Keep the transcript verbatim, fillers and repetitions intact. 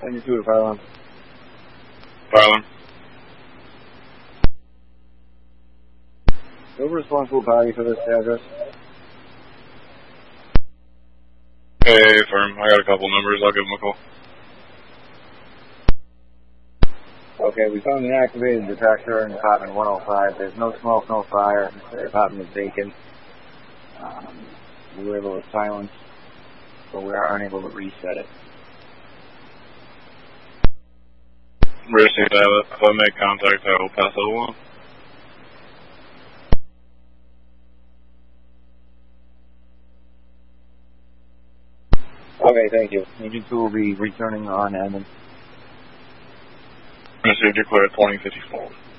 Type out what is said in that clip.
Engine two to fire alarm. Fire alarm. No responsible party for this address. Hey, firm. I got a couple numbers. I'll give them a call. Okay, we found an activated detector in apartment one oh five. There's no smoke, no fire. The apartment is vacant. Um, we were able to silence, but we are unable to reset it. Receive that. If I make contact, I will pass it along. Okay, thank you. Agent two will be returning on Edmund. Received, you're clear at twenty fifty-four.